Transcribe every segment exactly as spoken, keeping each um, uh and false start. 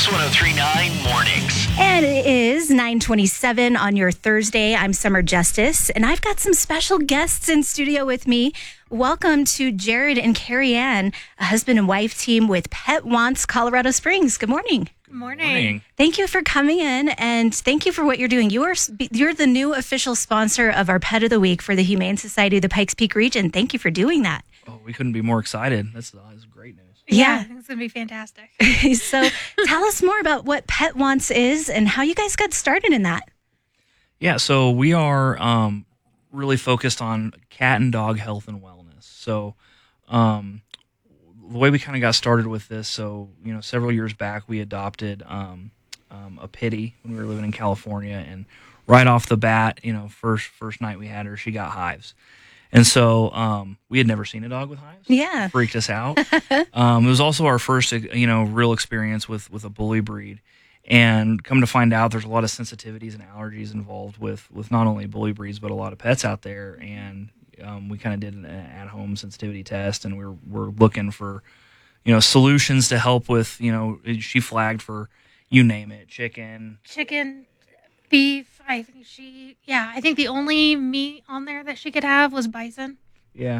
Kicks one oh three point nine Mornings. And it is nine twenty-seven on your Thursday. I'm Summer Justice, and I've got some special guests in studio with me. Welcome to Jared and Carrie Ann, a husband and wife team with Pet Wants Colorado Springs. Good morning. Good morning. morning. Thank you for coming in, and thank you for what you're doing. You are you're the new official sponsor of our Pet of the Week for the Humane Society of the Pikes Peak region. Thank you for doing that. Oh, we couldn't be more excited. That's, that's great news. Yeah, Yeah. I think it's going to be fantastic. So tell us more about what Pet Wants is and how you guys got started in that. Yeah, so we are um, really focused on cat and dog health and wellness. So um, the way we kind of got started with this, so, you know, several years back, we adopted um, um, a pitty when we were living in California. And right off the bat, you know, first first night we had her, she got hives. And so um, we had never seen a dog with hives. Yeah. It freaked us out. um, it was also our first, you know, real experience with, with a bully breed. And come to find out, there's a lot of sensitivities and allergies involved with, with not only bully breeds, but a lot of pets out there. And um, we kind of did an at-home sensitivity test, and we we're, we're looking for, you know, solutions to help with, you know, she flagged for, you name it, chicken. Chicken, beef. I think she, yeah, I think the only meat on there that she could have was bison. Yeah.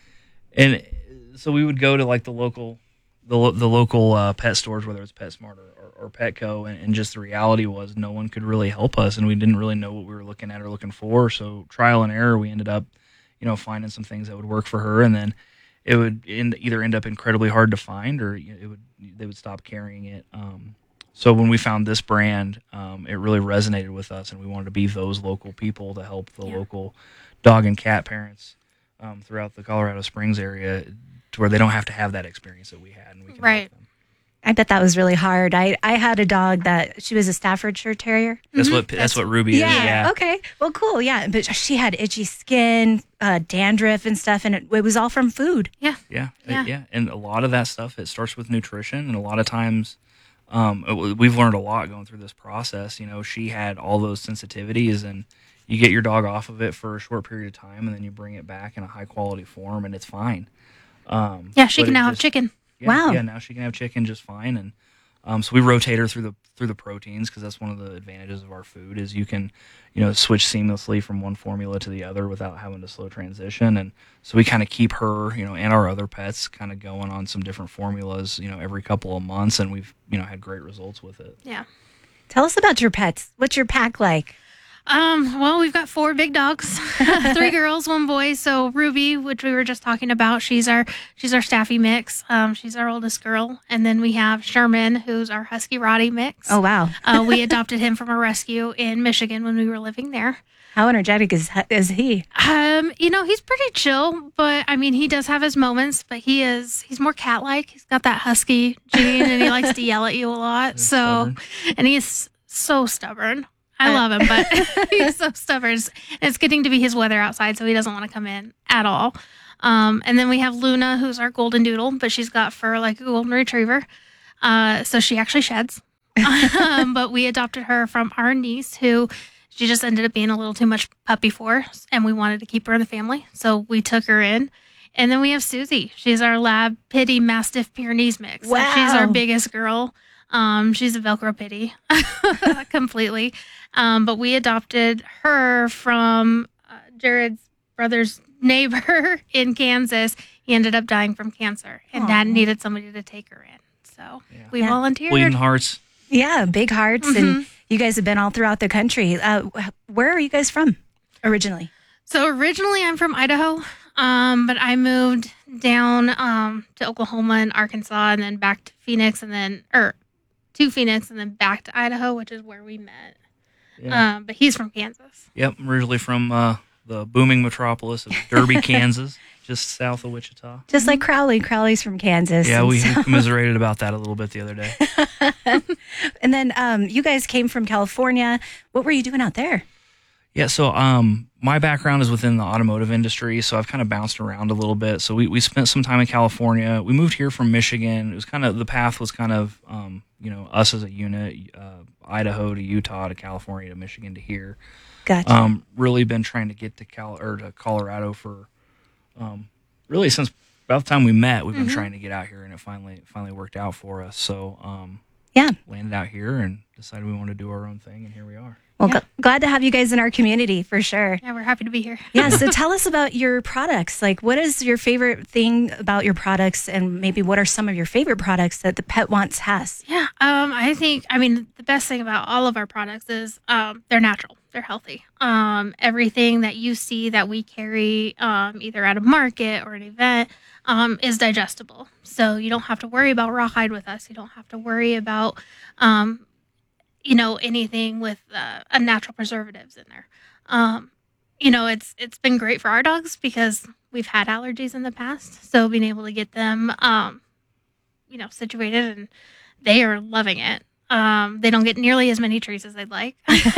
And so we would go to like the local, the, lo- the local uh, pet stores, whether it's PetSmart or, or, or Petco, and, and just the reality was no one could really help us, and we didn't really know what we were looking at or looking for. So trial and error, we ended up, you know, finding some things that would work for her, and then it would end, either end up incredibly hard to find, or you know, it would they would stop carrying it. Um, so when we found this brand, um, it really resonated with us, and we wanted to be those local people to help the Yeah. local dog and cat parents um, throughout the Colorado Springs area, to where they don't have to have that experience that we had, and we can Right. help them. I bet that was really hard. I, I had a dog that she was a Staffordshire Terrier. That's Mhm. what that's, what Ruby is. Yeah. Okay. Well, cool. Yeah. But she had itchy skin, uh, dandruff and stuff, and it, it was all from food. Yeah. Yeah, Yeah. uh, yeah, and a lot of that stuff, it starts with nutrition, and a lot of times, um, it- we've learned a lot going through this process. You know, she had all those sensitivities, and you get your dog off of it for a short period of time, and then you bring it back in a high quality form, and it's fine. Um, Yeah, she but can it now have just- chicken. Yeah, Wow. Yeah, now she can have chicken just fine, and um, so we rotate her through the through the proteins, because that's one of the advantages of our food is you can, you know, switch seamlessly from one formula to the other without having to slow transition. And so we kind of keep her, you know, and our other pets kind of going on some different formulas, you know, every couple of months, and we've, you know, had great results with it. Yeah. Tell us about your pets. What's your pack like? Um, well, we've got four big dogs, three girls, one boy. So Ruby, which we were just talking about, she's our she's our Staffy mix. Um, she's our oldest girl, and then we have Sherman, who's our Husky Rottie mix. Oh, wow. uh, we adopted him from a rescue in Michigan when we were living there. How energetic is is he? Um, you know, he's pretty chill, but I mean, he does have his moments, but he is he's more cat-like. He's got that husky gene, and he likes to yell at you a lot. He's So, stubborn. and he's so stubborn. I Uh, love him, but he's so stubborn. And it's getting to be his weather outside, so he doesn't want to come in at all. Um, and then we have Luna, who's our golden doodle, but she's got fur like a golden retriever. Uh, so she actually sheds. um, but we adopted her from our niece, who she just ended up being a little too much puppy for, and we wanted to keep her in the family. So we took her in. And then we have Susie. She's our lab pitty mastiff Pyrenees mix. So she's our Wow. biggest girl. Um, she's a Velcro pitty completely. Um, but we adopted her from uh, Jared's brother's neighbor in Kansas. He ended up dying from cancer, and Dad Aw. needed somebody to take her in. So Yeah. we Yeah. volunteered. Bleeding hearts. Yeah, big hearts. Mhm. And you guys have been all throughout the country. Uh, wh- where are you guys from originally? So originally I'm from Idaho, um, but I moved down um, to Oklahoma and Arkansas, and then back to Phoenix, and then or to Phoenix, and then back to Idaho, which is where we met. Yeah. Um, but he's from Kansas. Yep, I'm originally from uh, the booming metropolis of Derby, Kansas, just south of Wichita. Just like Crowley. Crowley's from Kansas. Yeah, And we so- commiserated about that a little bit the other day. and then um, you guys came from California. What were you doing out there? Yeah, so um, my background is within the automotive industry, so I've kind of bounced around a little bit. So we, we spent some time in California. We moved here from Michigan. It was kind of, the path was kind of, um, you know, us as a unit, uh, Idaho to Utah to California to Michigan to here. Gotcha. Um, really been trying to get to Cal or to Colorado for, um, really since about the time we met. We've been Mhm. trying to get out here, and it finally finally worked out for us. So, um, Yeah. landed out here and decided we wanted to do our own thing, and here we are. Well, Yeah. g- glad to have you guys in our community for sure. Yeah, we're happy to be here. Yeah. So tell us about your products. Like, what is your favorite thing about your products, and maybe what are some of your favorite products that the Pet Wants has? Yeah, um, I think, I mean, the best thing about all of our products is um, they're natural, they're healthy. Um, everything that you see that we carry, um, either at a market or an event, um, is digestible. So you don't have to worry about rawhide with us. You don't have to worry about, um, you know, anything with uh, unnatural preservatives in there. Um, you know, it's it's been great for our dogs because we've had allergies in the past. So being able to get them, um, you know, situated, and they are loving it. Um, they don't get nearly as many treats as they'd like.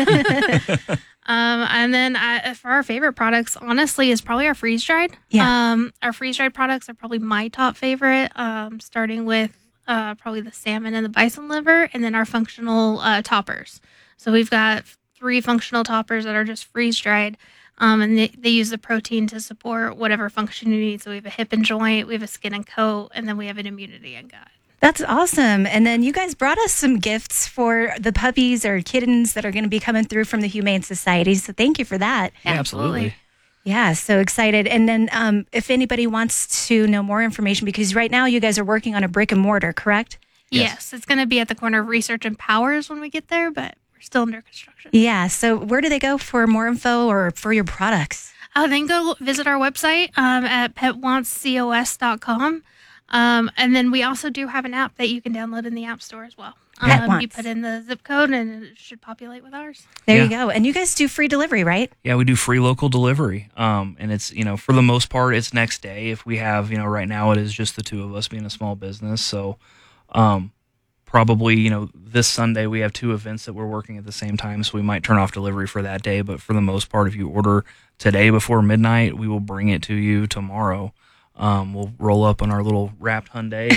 um, and then uh, for our favorite products, honestly, is probably our freeze dried. Yeah. Um, our freeze dried products are probably my top favorite. Um, starting with uh, probably the salmon and the bison liver, and then our functional uh, toppers. So we've got three functional toppers that are just freeze dried. Um, and they, they use the protein to support whatever function you need. So we have a hip and joint, we have a skin and coat, and then we have an immunity and gut. That's awesome. And then you guys brought us some gifts for the puppies or kittens that are going to be coming through from the Humane Society. So thank you for that. Yeah, absolutely. Yeah, so excited. And then um, if anybody wants to know more information, because right now you guys are working on a brick and mortar, correct? Yes, Yes. it's going to be at the corner of Research and Powers when we get there, but we're still under construction. Yeah. So where do they go for more info or for your products? Uh, then go visit our website um, at pet wants cos dot com. Um, and then we also do have an app that you can download in the App Store as well. Pet Um, Wants. you put in the zip code and it should populate with ours. There you Yeah. go. And you guys do free delivery, right? Yeah, we do free local delivery. Um, and it's, you know, for the most part, it's next day. If we have, you know, right now it is just the two of us being a small business. So, um, probably, you know, this Sunday we have two events that we're working at the same time. So we might turn off delivery for that day. But for the most part, if you order today before midnight, we will bring it to you tomorrow. Um, we'll roll up on our little wrapped Hyundai.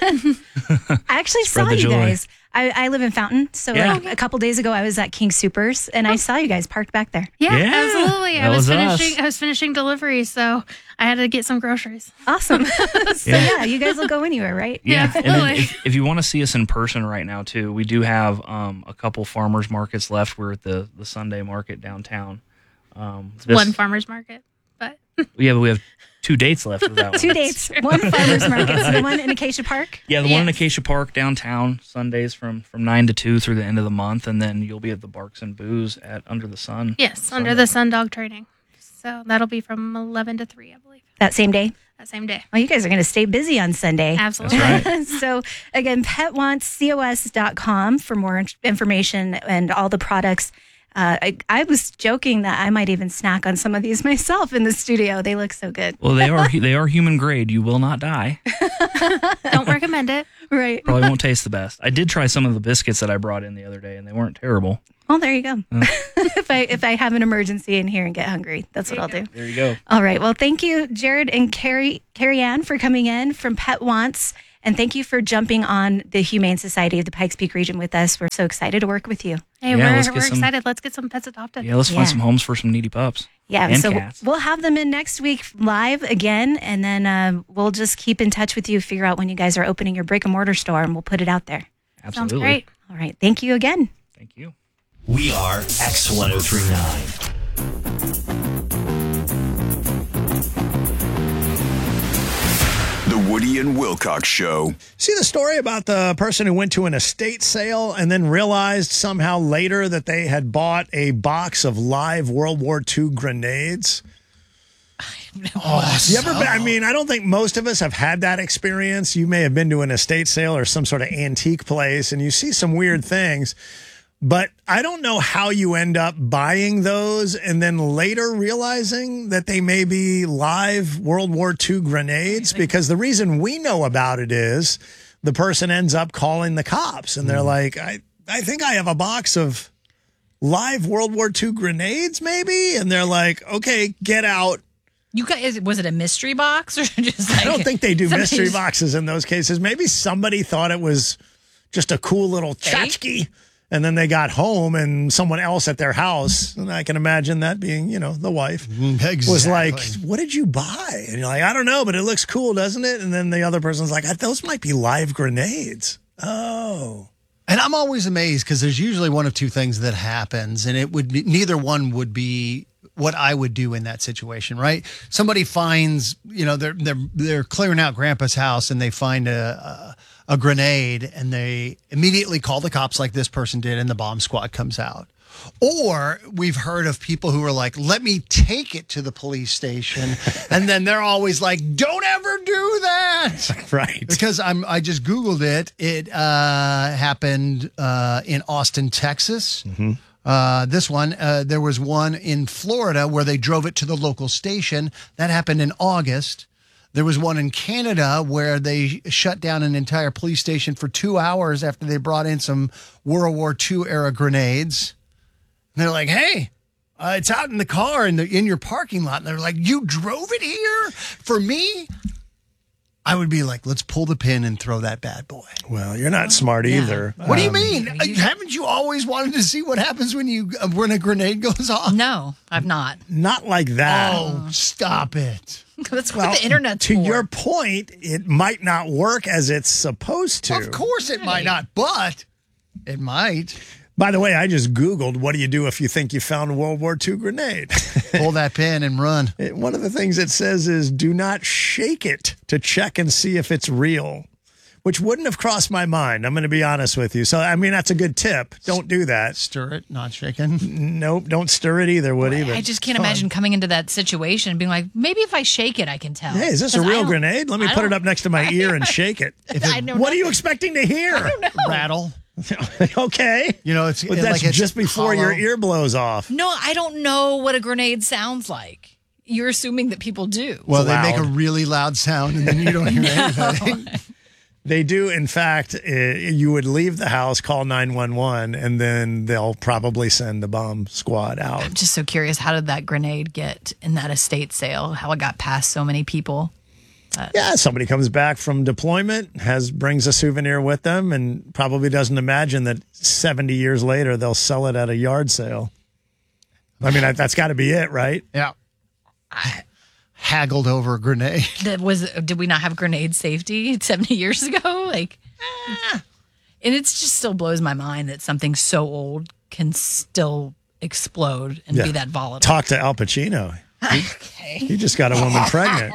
I actually Spread saw the you joy. guys. I, I live in Fountain. So Yeah. like a couple days ago, I was at King Supers and I saw you guys parked back there. Yeah, Yeah, absolutely. I that was, was finishing. us. I was finishing delivery, so I had to get some groceries. Awesome. so Yeah. yeah, you guys will go anywhere, right? Yeah, And then absolutely. if, if you want to see us in person right now too, we do have um, a couple farmers markets left. We're at the, the Sunday market downtown. Um, this- One farmer's market, but Yeah, but we have two dates left of that one. Two dates, one farmer's market, so the one in Acacia Park. Yeah, the one in Yes. Acacia Park downtown, Sundays from, from nine to two through the end of the month. And then you'll be at the Barks and Booze at Under the Sun. yes, under Sunday. the sun dog training. So that'll be from eleven to three, I believe, That same day. that same day. Well, you guys are going to stay busy on Sunday. Absolutely. That's right. so again, pet wants cos dot com for more in- information and all the products. Uh, I, I was joking that I might even snack on some of these myself in the studio. They look so good. Well, they are they are human grade. You will not die. Don't recommend it. Right. Probably won't taste the best. I did try some of the biscuits that I brought in the other day, and they weren't terrible. Well, there you go. if I if I have an emergency in here and get hungry, that's what I'll do. There you go. All right. Well, thank you, Jared and Carrie Carrie Ann, for coming in from Pet Wants. And thank you for jumping on the Humane Society of the Pikes Peak region with us. We're so excited to work with you. Hey, Yeah, let's we're, get we're some- excited. Let's get some pets adopted. Yeah, let's Yeah. find some homes for some needy pups. Yeah, And so cats. we'll have them in next week live again, and then uh, we'll just keep in touch with you, figure out when you guys are opening your brick and mortar store, and we'll put it out there. Absolutely. Sounds great. All right. Thank you again. Thank you. We are X ten thirty-nine. The Woody and Wilcox Show. See the story about the person who went to an estate sale and then realized somehow later that they had bought a box of live World War Two grenades? Oh, you ever been, I mean, I don't think most of us have had that experience. You may have been to an estate sale or some sort of antique place and you see some weird things, but I don't know how you end up buying those and then later realizing that they may be live World War Two grenades, because the reason we know about it is the person ends up calling the cops and they're like, I, I think I have a box of live World War Two grenades maybe. And they're like, okay, get out. You guys, was it a mystery box or just like I don't think they do somebody's- mystery boxes in those cases. Maybe somebody thought it was just a cool little tchotchke, and then they got home and someone else at their house, and I can imagine that being, you know, the wife, was like, what did you buy? And you're like, I don't know, but it looks cool, doesn't it? And then the other person's like, those might be live grenades. Oh. And I'm always amazed because there's usually one of two things that happens, and it would be, neither one would be what I would do in that situation, right? Somebody finds, you know, they're they're they're clearing out Grandpa's house and they find a, a a grenade and they immediately call the cops like this person did, and the bomb squad comes out. Or we've heard of people who are like, let me take it to the police station. And then they're always like, don't ever do that. Right. Because I'm, I just Googled it. It uh, happened uh, in Austin, Texas. Mm-hmm. Uh, this one, uh, there was one in Florida where they drove it to the local station. That happened in August. There was one in Canada where they shut down an entire police station for two hours after they brought in some World War Two era grenades. And they're like, hey, uh, it's out in the car in the in your parking lot. And they're like, you drove it here? For me, I would be like, let's pull the pin and throw that bad boy. Well, you're not smart Yeah. either. What do you Um, mean? Uh, Haven't you always wanted to see what happens when you uh, when a grenade goes off? No, I've not. Not like that. Oh, stop it. That's Well, what the internet's to for. your point, it might not work as it's supposed to. Of course it might not, but it might. By the way, I just Googled, what do you do if you think you found a World War Two grenade? Pull that pin and run. It- one of the things it says is do not shake it to check and see if it's real, which wouldn't have crossed my mind. I'm going to be honest with you. So, I mean, that's a good tip. Don't do that. Stir it, not shaken. Nope, don't stir it either, Woody. I just can't imagine coming into that situation and being like, maybe if I shake it, I can tell. Hey, is this a 'Cause I real don't- grenade? Let me I put it don't- up next to my ear and shake it. If I it know what are you nothing. expecting to hear? Rattle. Okay. You know, it's But it- that's like it's just before your hollow. ear blows off. No, I don't know what a grenade sounds like. You're assuming that people do. Well, they make a loud. really loud sound and then you don't hear anything. They do, in fact, uh, you would leave the house, call nine one one, and then they'll probably send the bomb squad out. I'm just so curious, how did that grenade get in that estate sale? How it got past so many people? Yeah, somebody comes back from deployment, has brings a souvenir with them, and probably doesn't imagine that seventy years later they'll sell it at a yard sale. I mean, that- that's got to be it, right? Yeah. I haggled over a grenade. That was did we not have grenade safety seventy years ago? Like, and it just still blows my mind that something so old can still explode and Yeah. be that volatile. Talk to Al Pacino. Okay. He just got a woman pregnant.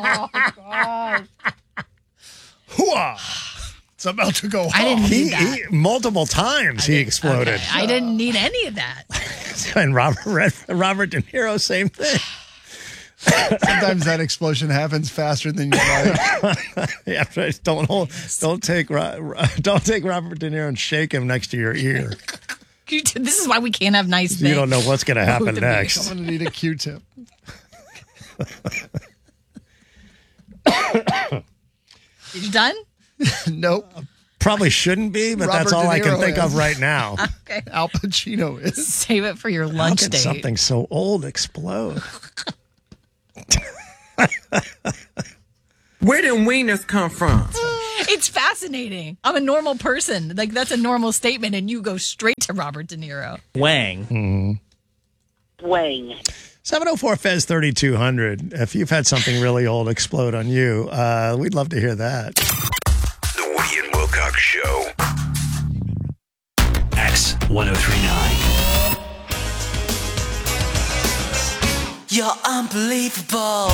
Hooah! It's about to go off. I didn't He, need that. he multiple times he exploded. Okay, I didn't need any of that. And Robert Robert De Niro, same thing. Sometimes that explosion happens faster than you like. Yeah, right. Don't hold, don't take Ro- don't take Robert De Niro and shake him next to your ear. You- This is why we can't have nice things. You don't know what's going to happen Both of you. next. I'm going to need a Q-tip. You done? Nope. Probably shouldn't be, but that's Robert all De I can Niro think is. of right now. Okay. Al Pacino is. Save it for your How lunch could date. something so old explode? Where did wieners come from? It's fascinating. I'm a normal person. Like, that's a normal statement, and you go straight to Robert De Niro. Wang. Wang. seven oh four Fez thirty-two hundred. If you've had something really old explode on you, uh, we'd love to hear that. The Woody and Wilcox Show. X ten thirty-nine. You're unbelievable.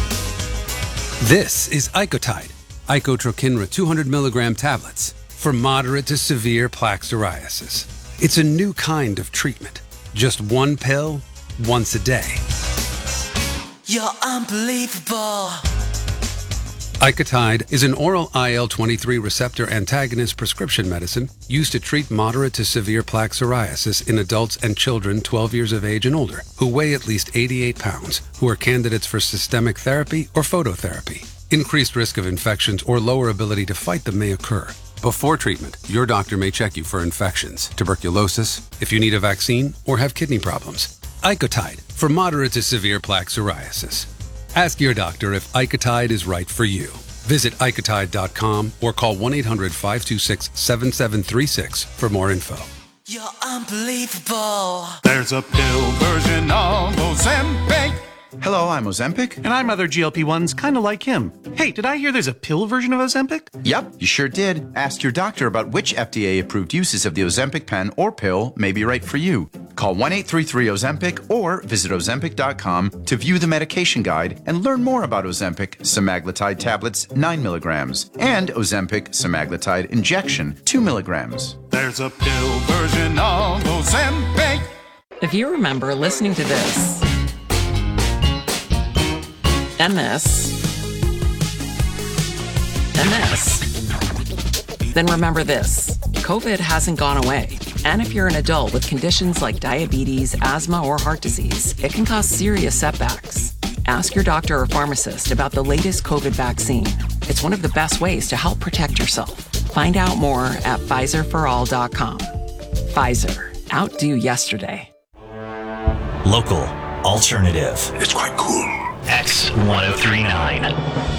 This is Icotide, Icotrokinra two hundred milligram tablets for moderate to severe plaque psoriasis. It's a new kind of treatment. Just one pill, once a day. You're unbelievable. Icotide is an oral I L twenty-three receptor antagonist prescription medicine used to treat moderate to severe plaque psoriasis in adults and children twelve years of age and older who weigh at least eighty-eight pounds, who are candidates for systemic therapy or phototherapy. Increased risk of infections or lower ability to fight them may occur. Before treatment, your doctor may check you for infections, tuberculosis, if you need a vaccine, or have kidney problems. Icotide for moderate to severe plaque psoriasis. Ask your doctor if Icotide is right for you. Visit icotide dot com or call one eight hundred five two six seven seven three six for more info. You're unbelievable. There's a pill version of Ozempic Hello, I'm Ozempic. And I'm other G L P ones, kind of like him. Hey, did I hear there's a pill version of Ozempic? Yep, you sure did. Ask your doctor about which F D A-approved uses of the Ozempic pen or pill may be right for you. Call one eight three three Ozempic or visit Ozempic dot com to view the medication guide and learn more about Ozempic semaglutide tablets nine milligrams and Ozempic semaglutide injection two milligrams. There's a pill version of Ozempic. If you remember listening to this and this and this, then remember this. COVID hasn't gone away. And if you're an adult with conditions like diabetes, asthma, or heart disease, it can cause serious setbacks. Ask your doctor or pharmacist about the latest COVID vaccine. It's one of the best ways to help protect yourself. Find out more at Pfizer for all dot com. Pfizer. Outdo yesterday. Local. Alternative. It's quite cool. X ten thirty-nine.